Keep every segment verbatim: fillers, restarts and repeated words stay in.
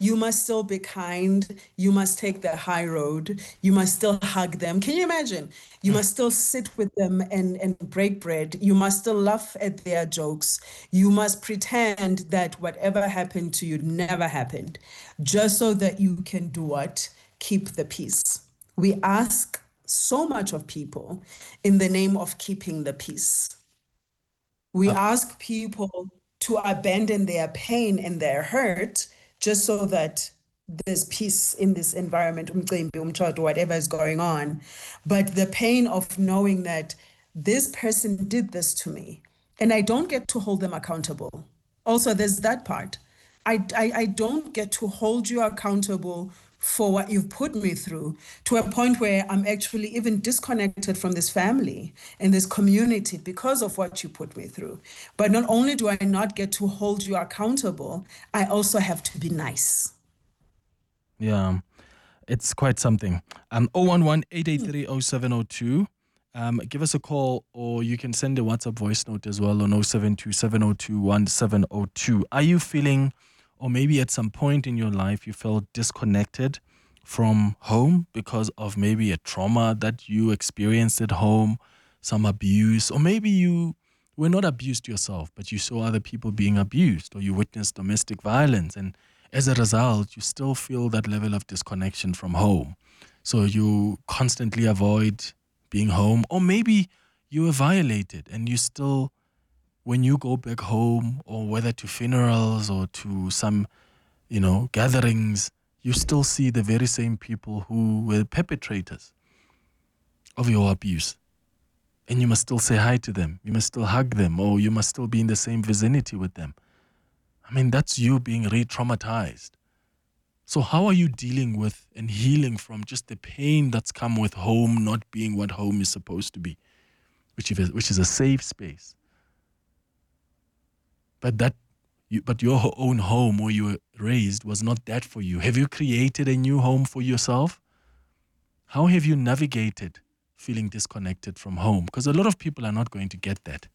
you must still be kind. You must take the high road. You must still hug them. Can you imagine? You must still sit with them and, and break bread. You must still laugh at their jokes. You must pretend that whatever happened to you never happened, just so that you can do what? Keep the peace. We ask so much of people in the name of keeping the peace. We Uh, ask people to abandon their pain and their hurt just so that there's peace in this environment, umcimbi, umtshato, whatever is going on. But the pain of knowing that this person did this to me and I don't get to hold them accountable. Also, there's that part. I, I, I don't get to hold you accountable for what you've put me through, to a point where I'm actually even disconnected from this family and this community because of what you put me through. But not only do I not get to hold you accountable, I also have to be nice. Yeah, it's quite something. Um, zero one one, eight eight three, zero seven zero two. Um, give us a call, or you can send a WhatsApp voice note as well on zero seven two, seven zero two, one seven zero two. Are you feeling, or maybe at some point in your life, you felt disconnected from home because of maybe a trauma that you experienced at home, some abuse, or maybe you were not abused yourself, but you saw other people being abused, or you witnessed domestic violence, and as a result, you still feel that level of disconnection from home. So you constantly avoid being home, or maybe you were violated and you still, when you go back home, or whether to funerals or to some, you know, gatherings, you still see the very same people who were perpetrators of your abuse. And you must still say hi to them. You must still hug them, or you must still be in the same vicinity with them. I mean, that's you being re-traumatized. So how are you dealing with and healing from just the pain that's come with home not being what home is supposed to be, which is which is a safe space? But that, you, but your own home where you were raised was not that for you. Have you created a new home for yourself? How have you navigated feeling disconnected from home? Because a lot of people are not going to get that.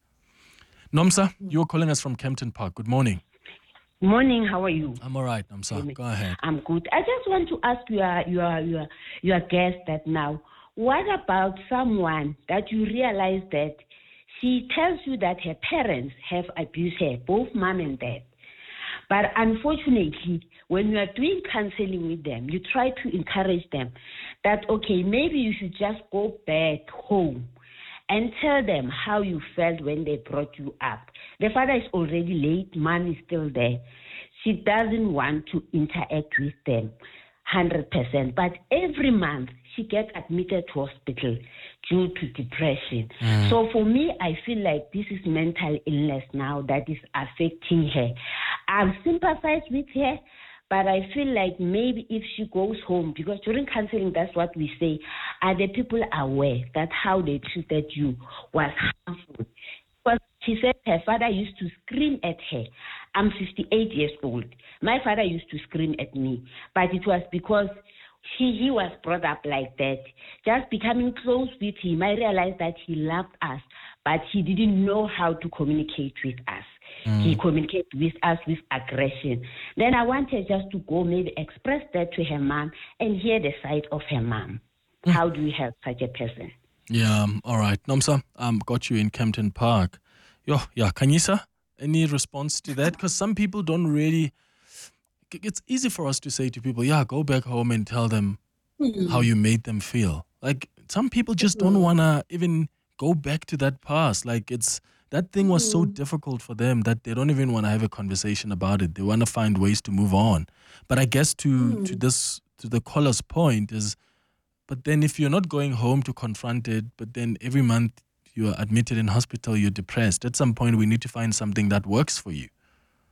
Nomsa, you're calling us from Kempton Park. Good morning. Morning, how are you? I'm all right, Nomsa. Go ahead. I'm good. I just want to ask your your your your guest that now, what about someone that you realize that she tells you that her parents have abused her, both mom and dad. But unfortunately, when you are doing counseling with them, you try to encourage them that, okay, maybe you should just go back home and tell them how you felt when they brought you up. The father is already late, mom is still there. She doesn't want to interact with them one hundred percent. But every month, she gets admitted to hospital due to depression. Mm. So for me, I feel like this is mental illness now that is affecting her. I've sympathized with her, but I feel like maybe if she goes home, because during counseling, that's what we say, are the people aware that how they treated you was harmful? Because she said her father used to scream at her. I'm fifty-eight years old. My father used to scream at me, but it was because he, he was brought up like that. Just becoming close with him, I realized that he loved us, but he didn't know how to communicate with us. Mm. He communicated with us with aggression. Then I wanted just to go maybe express that to her mom and hear the side of her mom. Mm. How do we help such a person? Yeah, um, all right. Nomsa, um, got you in Kempton Park. Yo, yeah, Kanyisa, any response to that? Because some people don't really, it's easy for us to say to people, yeah, go back home and tell them mm. how you made them feel. Like, some people just mm-hmm. don't want to even go back to that past. Like, it's, that thing was mm. so difficult for them that they don't even want to have a conversation about it. They want to find ways to move on. But I guess to, mm. to this, to the caller's point is, but then if you're not going home to confront it, but then every month you're admitted in hospital, you're depressed, at some point we need to find something that works for you.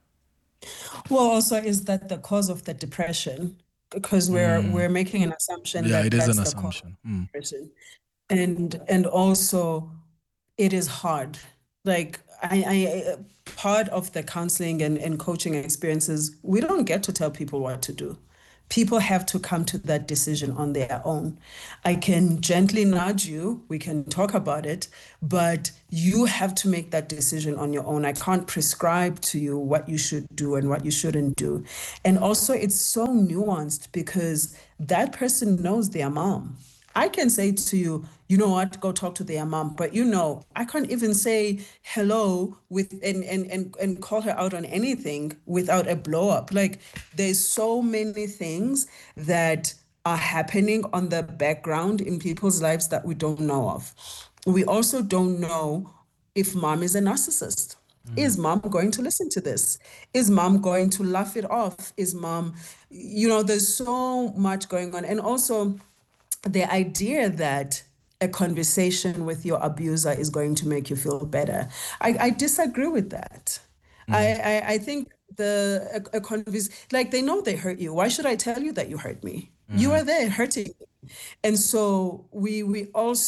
Well, also, is that the cause of the depression? Because we're mm. we're making an assumption yeah, that it is that's an the assumption. cause of depression. Mm. And and also, it is hard. Like, I, I part of the counseling and, and coaching experiences, we don't get to tell people what to do. People have to come to that decision on their own. I can gently nudge you, we can talk about it, but you have to make that decision on your own. I can't prescribe to you what you should do and what you shouldn't do. And also, it's so nuanced because that person knows their mom. I can say to you, you know what, go talk to their mom. But you know, I can't even say hello with and and and, and call her out on anything without a blow up. Like, there's so many things that are happening on the background in people's lives that we don't know of. We also don't know if mom is a narcissist. Mm. Is mom going to listen to this? Is mom going to laugh it off? Is mom, you know, there's so much going on. And also, the idea that a conversation with your abuser is going to make you feel better, I, I disagree with that. Mm. I, I I think the a, a convers like they know they hurt you. Why should I tell you that you hurt me? Mm. You are there hurting me. And so we we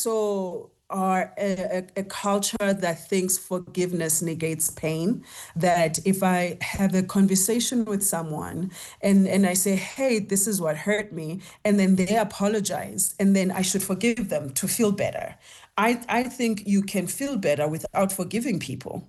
also are a, a, a culture that thinks forgiveness negates pain, that if I have a conversation with someone and, and I say, hey, this is what hurt me, and then they apologize, and then I should forgive them to feel better. I, I think you can feel better without forgiving people.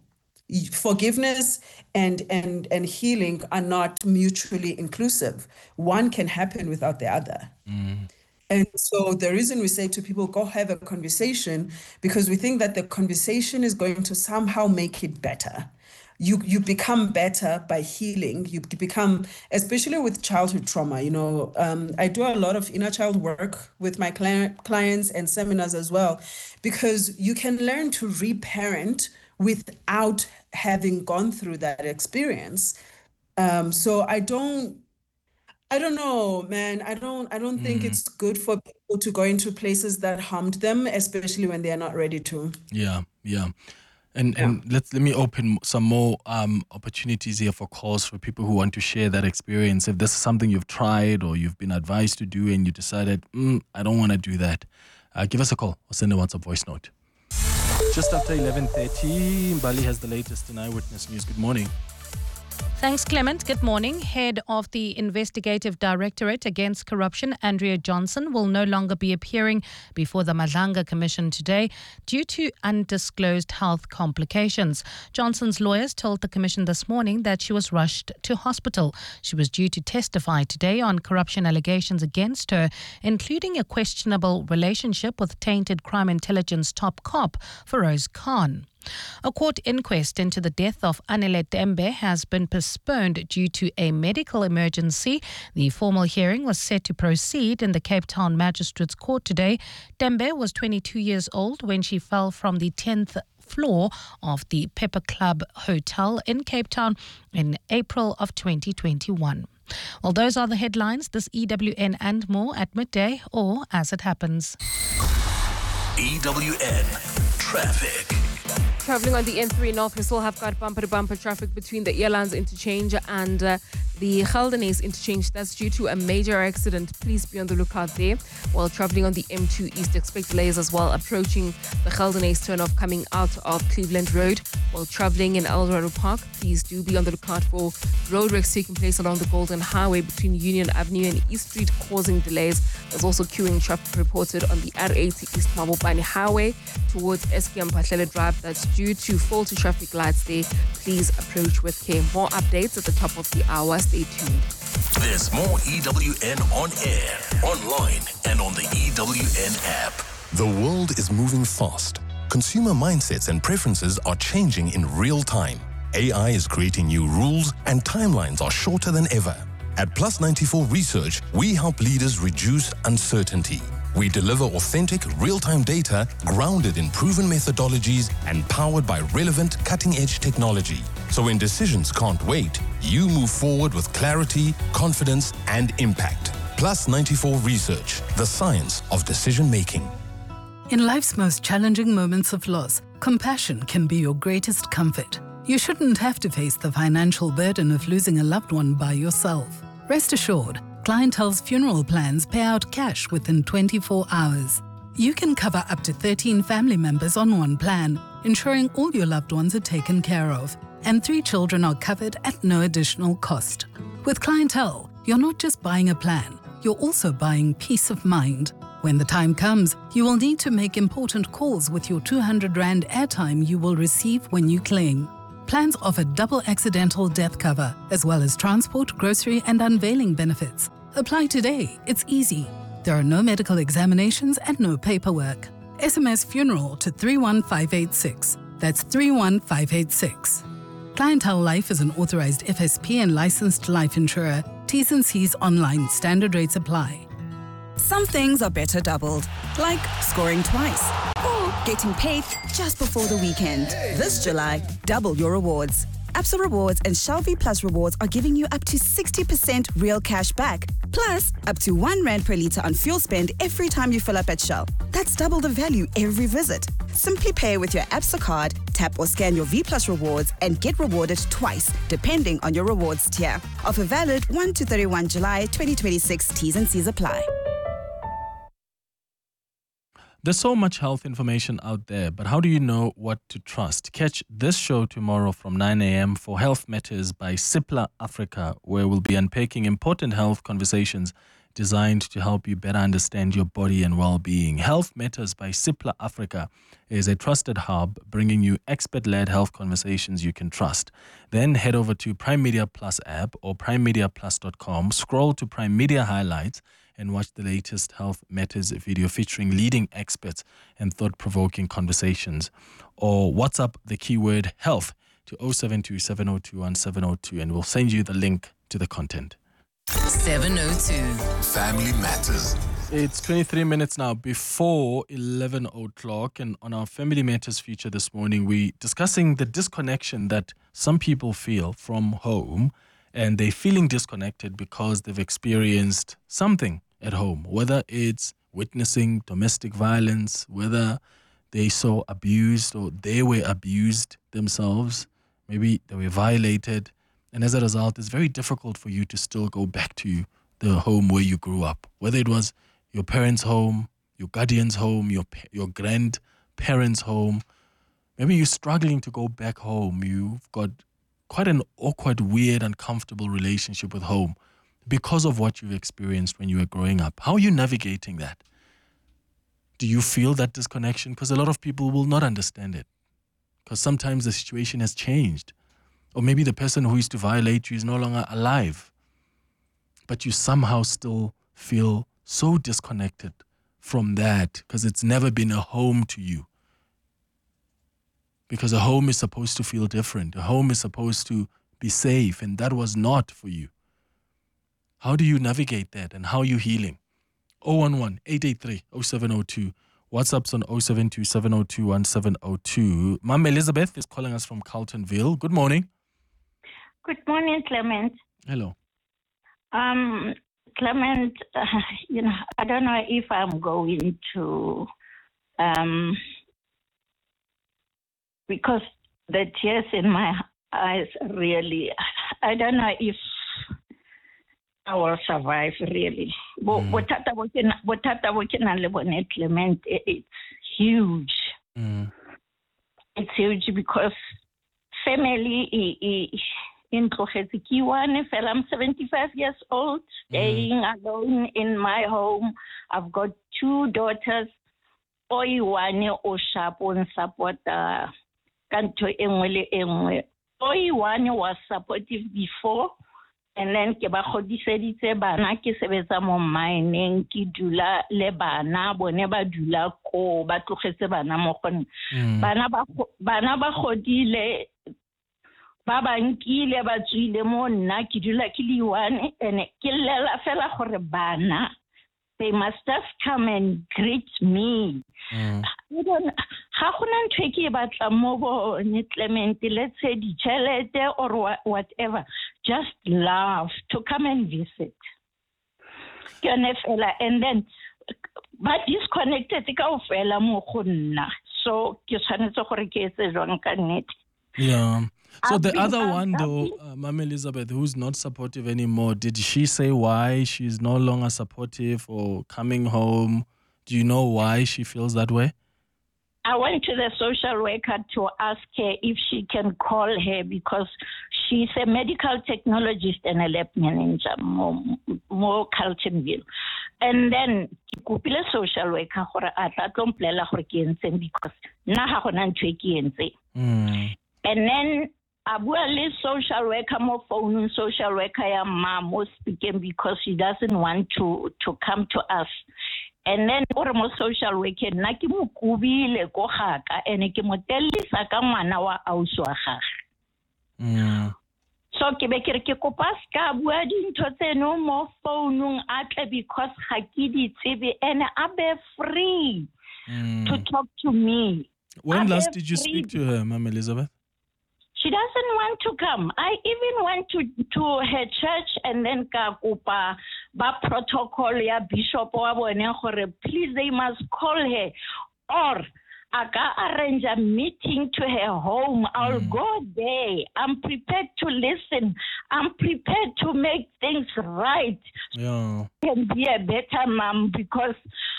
Forgiveness and, and, and healing are not mutually inclusive. One can happen without the other. Mm. And so the reason we say to people, go have a conversation, because we think that the conversation is going to somehow make it better. You you become better by healing. You become, especially with childhood trauma, you know, um, I do a lot of inner child work with my cli- clients and seminars as well, because you can learn to reparent without having gone through that experience. Um, so I don't, I don't know, man. I don't I don't mm. think it's good for people to go into places that harmed them, especially when they are not ready to. Yeah, yeah. And yeah. and let's let me open some more um, opportunities here for calls for people who want to share that experience. If this is something you've tried or you've been advised to do and you decided, mm, I don't want to do that, uh, give us a call or send a WhatsApp voice note. Just after eleven thirty, Mbali has the latest in Eyewitness News. Good morning. Thanks, Clement. Good morning. Head of the Investigative Directorate Against Corruption, Andrea Johnson, will no longer be appearing before the Madlanga Commission today due to undisclosed health complications. Johnson's lawyers told the Commission this morning that she was rushed to hospital. She was due to testify today on corruption allegations against her, including a questionable relationship with tainted crime intelligence top cop Feroz Khan. A court inquest into the death of Anele Tembe has been postponed due to a medical emergency. The formal hearing was set to proceed in the Cape Town Magistrates Court today. Tembe was twenty-two years old when she fell from the tenth floor of the Pepper Club Hotel in Cape Town in April of twenty twenty-one. Well, those are the headlines. This E W N and more at midday or as it happens. E W N Traffic. Travelling on the N three North, we still have got bumper-to-bumper traffic between the Elands interchange and uh, the Geldenhuys interchange. That's due to a major accident. Please be on the lookout there. While travelling on the M two East, expect delays as well approaching the Geldenhuys turn-off coming out of Cleveland Road. While travelling in Eldorado Park, please do be on the lookout for road wrecks taking place along the Golden Highway between Union Avenue and East Street, causing delays. There's also queuing traffic reported on the R eighty East Mabopane Highway towards S K M Patlele Drive. That's due to faulty traffic lights there. Please approach with care. More updates at the top of the hour. Stay tuned. There's more E W N on air, online, and on the E W N app. The world is moving fast. Consumer mindsets and preferences are changing in real time. A I is creating new rules and timelines are shorter than ever. At Plus ninety-four Research, we help leaders reduce uncertainty. We deliver authentic, real-time data grounded in proven methodologies and powered by relevant, cutting-edge technology. So when decisions can't wait, you move forward with clarity, confidence, and impact. Plus ninety-four Research, the science of decision-making. In life's most challenging moments of loss, compassion can be your greatest comfort. You shouldn't have to face the financial burden of losing a loved one by yourself. Rest assured, Clientele's funeral plans pay out cash within twenty-four hours. You can cover up to thirteen family members on one plan, ensuring all your loved ones are taken care of, and three children are covered at no additional cost. With Clientele, you're not just buying a plan, you're also buying peace of mind. When the time comes, you will need to make important calls with your two hundred rand airtime you will receive when you claim. Plans offer double accidental death cover, as well as transport, grocery, and unveiling benefits. Apply today. It's easy. There are no medical examinations and no paperwork. S M S funeral to three one five eight six. That's three one five eight six. Clientele Life is an authorized F S P and licensed life insurer. T's and C's online. Standard rates apply. Some things are better doubled, like scoring twice or getting paid just before the weekend. This July, double your rewards. Absa Rewards and Shell V Plus Rewards are giving you up to sixty percent real cash back, plus up to one rand per litre on fuel spend every time you fill up at Shell. That's double the value every visit. Simply pay with your Absa card, tap or scan your V Plus Rewards and get rewarded twice, depending on your rewards tier. Offer valid first to thirty-first of July twenty twenty-six. T's and C's apply. There's so much health information out there, but how do you know what to trust? Catch this show tomorrow from nine a.m. for Health Matters by Cipla Africa, where we'll be unpacking important health conversations designed to help you better understand your body and well-being. Health Matters by Cipla Africa is a trusted hub bringing you expert-led health conversations you can trust. Then head over to Prime Media Plus app or prime media plus dot com, scroll to Prime Media Highlights, and watch the latest Health Matters video featuring leading experts and thought-provoking conversations. Or WhatsApp the keyword health to zero seven two, seven zero two, one seven zero two and we'll send you the link to the content. seven oh two Family Matters. It's twenty-three minutes now before eleven o'clock, and on our Family Matters feature this morning, we're discussing the disconnection that some people feel from home, and they're feeling disconnected because they've experienced something at home, whether it's witnessing domestic violence, whether they saw abused or they were abused themselves, maybe they were violated, and as a result, it's very difficult for you to still go back to the home where you grew up, whether it was your parents' home, your guardian's home, your your grandparents' home. Maybe you're struggling to go back home. You've got quite an awkward, weird, uncomfortable relationship with home because of what you've experienced when you were growing up. How are you navigating that? Do you feel that disconnection? Because a lot of people will not understand it, because sometimes the situation has changed. Or maybe the person who used to violate you is no longer alive, but you somehow still feel so disconnected from that because it's never been a home to you. Because a home is supposed to feel different. A home is supposed to be safe, and that was not for you. How do you navigate that, and how are you healing? zero one one, eight eight three, zero seven zero two. WhatsApp's on zero seven two, seven zero two, one seven zero two. Mom Elizabeth is calling us from Carltonville. Good morning. Good morning, Clement. Hello. Um, Clement, uh, you know, I don't know if I'm going to, um, because the tears in my eyes really, I don't know if I will survive, really. Bothata bo ke nang le bone, Clement, it's huge. Mm. It's huge because family in Tlogetse fela. I'm seventy-five years old, staying mm. alone in my home. I've got two daughters. Oiwane o sharp on supporta kanto engwe le engwe. Oiwane was supportive before, and then ke ba godiseditse bana ke sebetsa mo mining ke dula le bana bone ba dula ko ba tlogetse bana mo gone. Bana ba bana ba godile ba bankile ba tswile mo nna ke dula ke le one, and ke lela fela gore bana they must just come and greet me. Mm. I don't ha gona ntwe ke batla mo bo ne Clement, let's say di chelete or whatever, just love to come and visit. And then but disconnected ka ofela mo go nna, so ke tshwanetse gore ke etse jwang ka nnete. Yeah. So I've the been- other I've- one, I've though, been- uh, Mama Elizabeth, who's not supportive anymore, did she say why she's no longer supportive or coming home? Do you know why she feels that way? I went to the social worker to ask her if she can call her because she's a medical technologist and a lab manager more, more Carltonville. And then kupile social worker gore a tla tlomplela gore ke entseng because na ha gona ntwe ke entse. And then a bua le social worker mo phone social worker ya mom was speaking because she doesn't want to to come to us. And then ore mo social worker nna ke mo kubile go gaka ene ke mo tellisa ka ngwana wa ausi wa gagwe. So ke be ke re ke kopa ska bua dintho tseno mo phone atle because ga ke di tsebe and a be free mm. to talk to me. When a last did you free. speak to her, Ma'am Elizabeth? She doesn't want to come. I even went to to her church and then ka kopa ba protocol ya bishop wa bone gore please they must call her or I can arrange a meeting to her home. I'll mm. go there. I'm prepared to listen. I'm prepared to make things right. Yeah. Can be a better mom because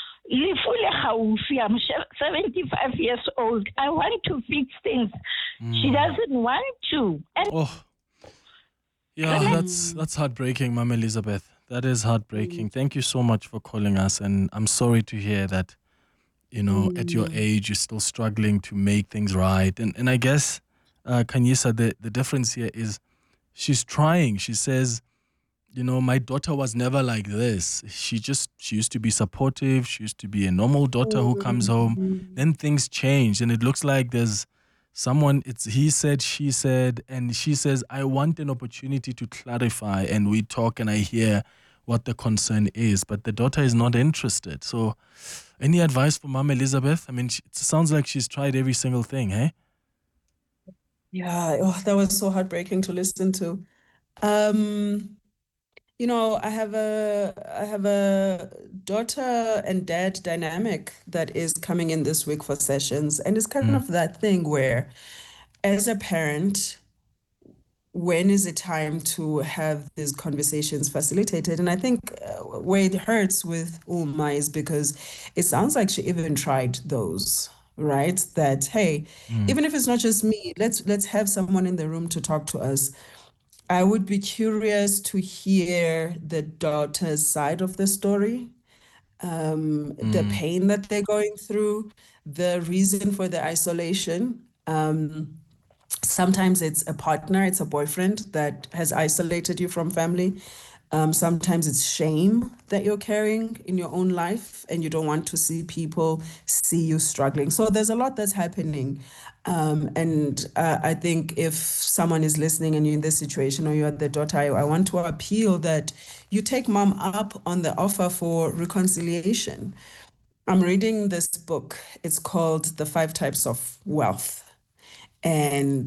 I'm seventy-five years old. I want to fix things. Mm. She doesn't want to. And oh. Yeah, that's that's heartbreaking, Ma'am Elizabeth. That is heartbreaking. Mm. Thank you so much for calling us, and I'm sorry to hear that. You know, mm. at your age, you're still struggling to make things right. And and I guess, uh, Kanyisa, the, the difference here is she's trying. She says, you know, my daughter was never like this. She just, she used to be supportive. She used to be a normal daughter who comes home. Then things change. And it looks like there's someone, it's he said, she said, and she says, I want an opportunity to clarify. And we talk and I hear what the concern is. But the daughter is not interested. So any advice for Mom Elizabeth? I mean, she, it sounds like she's tried every single thing, hey? Yeah, oh, that was so heartbreaking to listen to. Um, you know, I have a I have a daughter and dad dynamic that is coming in this week for sessions, and it's kind mm. of that thing where, as a parent, when is it time to have these conversations facilitated? And I think uh, where it hurts with Uma is because it sounds like she even tried those, right? That, hey, mm. even if it's not just me, let's let's have someone in the room to talk to us. I would be curious to hear the daughter's side of the story, um, mm. the pain that they're going through, the reason for the isolation. Um, Sometimes it's a partner, it's a boyfriend that has isolated you from family. Um, sometimes it's shame that you're carrying in your own life and you don't want to see people see you struggling. So there's a lot that's happening. Um, and uh, I think if someone is listening and you're in this situation or you're the daughter, I, I want to appeal that you take mom up on the offer for reconciliation. I'm reading this book. It's called The Five Types of Wealth. And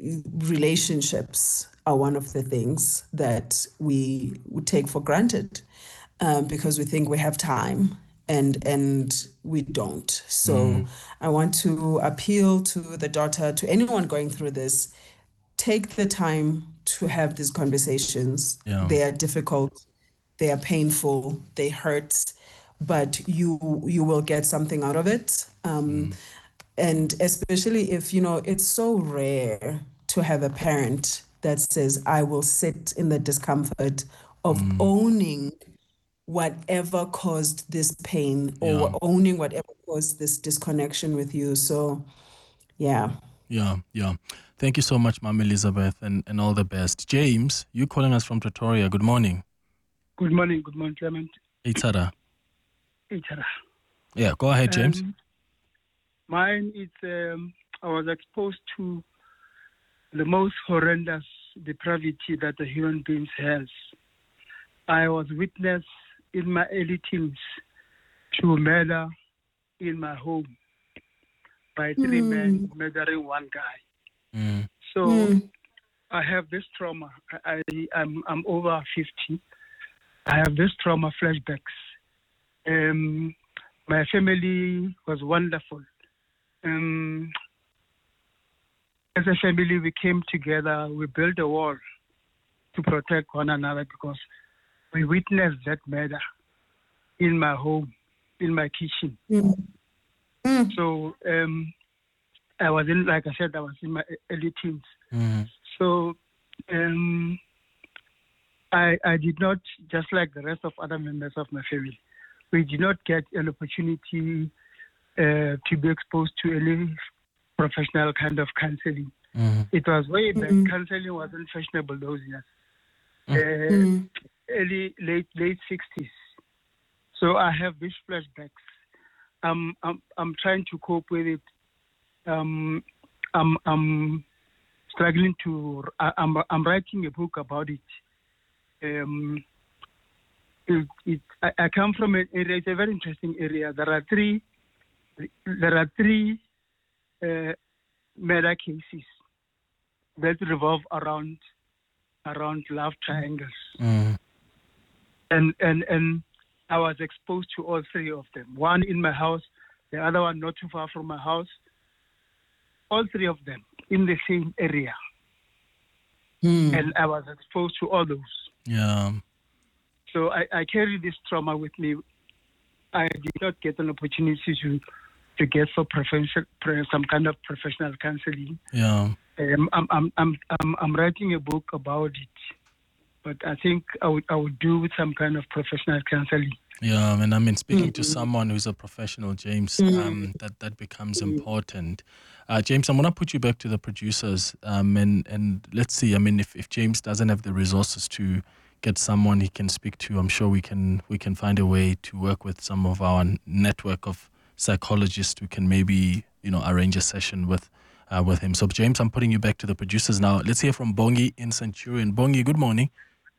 relationships are one of the things that we would take for granted um, because we think we have time and and we don't. So mm. I want to appeal to the daughter, to anyone going through this, take the time to have these conversations. Yeah. They are difficult, they are painful, they hurt, but you you will get something out of it. Um, mm. And especially if, you know, it's so rare to have a parent that says, I will sit in the discomfort of mm. owning whatever caused this pain or yeah. owning whatever caused this disconnection with you. So, yeah. Yeah, yeah. Thank you so much, Mom Elizabeth, and, and all the best. James, you calling us from Pretoria. Good morning. Good morning. Good morning, Clement. Itara. Itara. Yeah, go ahead, James. Um, Mine is, um, I was exposed to the most horrendous depravity that a human being has. I was witness in my early teens to murder in my home by three mm. men murdering one guy. Mm. So mm. I have this trauma. I, I, I'm, I'm over fifty. I have this trauma flashbacks. Um, my family was wonderful. Um, as a family, we came together, we built a wall to protect one another because we witnessed that murder in my home, in my kitchen. Mm. Mm. So um, I was in, like I said, I was in my early teens. Mm. So um, I, I did not, just like the rest of other members of my family, we did not get an opportunity uh, to be exposed to any professional kind of counseling. Mm-hmm. It was way back. Mm-hmm. Counseling wasn't fashionable those years. Mm-hmm. Uh, early, late, late sixties. So I have these flashbacks. I'm, I'm, I'm trying to cope with it. Um, I'm, I'm struggling to. I, I'm, I'm writing a book about it. Um, it, it I, I come from an area. It's a very interesting area. There are three. There are three uh, murder cases that revolve around around love triangles, Mm. and and and I was exposed to all three of them. One in my house, the other one not too far from my house. All three of them in the same area, Mm. and I was exposed to all those. Yeah. So I, I carry this trauma with me. I did not get an opportunity to to get for professional some kind of professional counseling. Yeah. Um, I'm, I'm I'm I'm I'm writing a book about it, but I think I would I would do with some kind of professional counseling. Yeah, and I mean, speaking Mm-hmm. to someone who's a professional, James, Mm. um, that that becomes important. Uh, James, I'm gonna put you back to the producers, um, and and let's see. I mean, if, if James doesn't have the resources to get someone he can speak to, I'm sure we can we can find a way to work with some of our network of psychologists who can maybe you know arrange a session with uh, with him. So, James, I'm putting you back to the producers now. Let's hear from Bongi in Centurion. Bongi, good morning.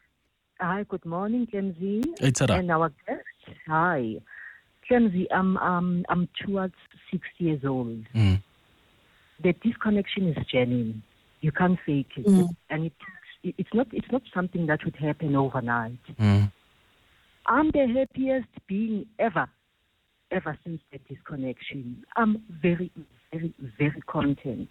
Hi, good morning, Clemzy. Hey, Tada. And our guest. Hi. Clemzy, I'm, um, I'm towards sixty years old. Mm. The disconnection is genuine. You can't fake it. Mm. And it, it's not it's not something that would happen overnight. Mm. I'm the happiest being ever, ever since the disconnection. I'm very, very, very content.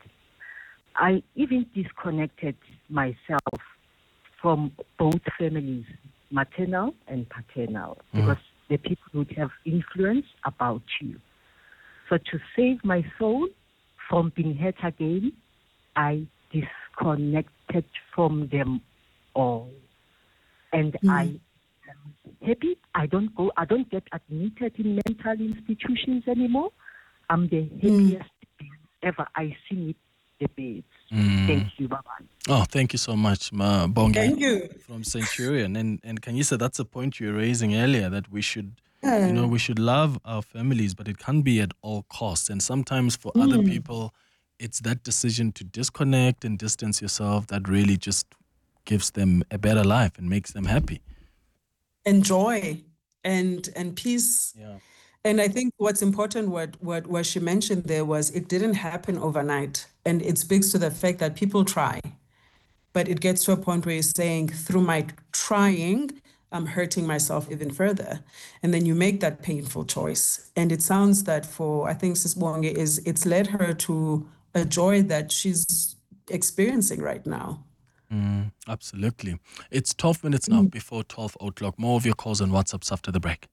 I even disconnected myself from both families, maternal and paternal, Mm. because the people would have influence about you. So to save my soul from being hurt again, I disconnected from them all. And Mm. I am happy. I don't go, I don't get admitted in mental institutions anymore. I'm the happiest being ever. I sing it the best. Mm. Thank you. Bye-bye. Oh, thank you so much, Ma Bongi. Thank you. From Centurion. And and Kanyisa, that's a point you were raising earlier, that we should Yeah. you know, we should love our families, but it can't be at all costs. And sometimes for other Mm. people, it's that decision to disconnect and distance yourself that really just gives them a better life and makes them happy. And joy and and peace. Yeah. And I think what's important, what what what she mentioned there, was it didn't happen overnight, and it speaks to the fact that people try, but it gets to a point where you're saying, through my trying, I'm hurting myself even further, and then you make that painful choice. And it sounds that for I think Sis Bonge is it's led her to a joy that she's experiencing right now. Mm, absolutely. It's twelve minutes now before twelve o'clock. More of your calls and WhatsApps after the break.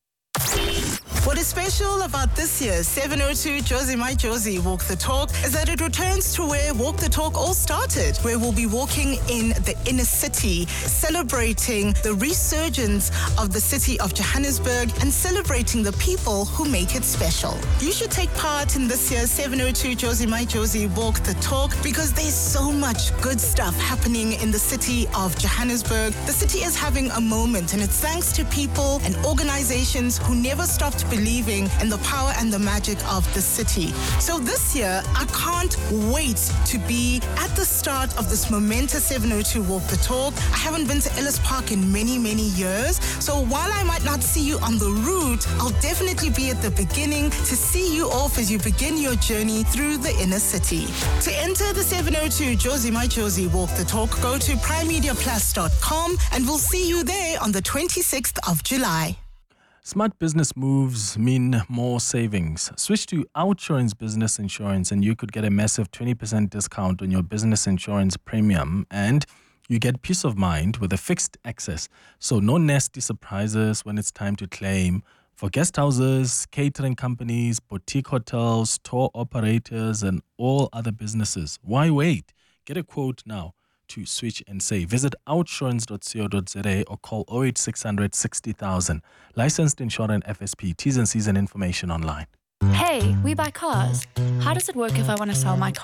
What is special about this year's seven oh two Josie My Josie Walk the Talk is that it returns to where Walk the Talk all started, where we'll be walking in the inner city, celebrating the resurgence of the city of Johannesburg and celebrating the people who make it special. You should take part in this year's seven oh two Josie My Josie Walk the Talk because there's so much good stuff happening in the city of Johannesburg. The city is having a moment, and it's thanks to people and organizations who never stopped believing in the power and the magic of the city. So this year, I can't wait to be at the start of this momentous seven oh two Walk the Talk. I haven't been to Ellis Park in many, many years. So while I might not see you on the route, I'll definitely be at the beginning to see you off as you begin your journey through the inner city. To enter the seven oh two Josie My Josie Walk the Talk, go to prime media plus dot com and we'll see you there on the twenty-sixth of July. Smart business moves mean more savings. Switch to OUTsurance Business Insurance and you could get a massive twenty percent discount on your business insurance premium, and you get peace of mind with a fixed access. So no nasty surprises when it's time to claim. For guest houses, catering companies, boutique hotels, tour operators, and all other businesses. Why wait? Get a quote now. to switch and save. Visit outsurance dot co dot za or call oh eight six hundred sixty thousand. Licensed insurance F S P. T's and C's and information online. Hey, we buy cars. How does it work if I want to sell my car?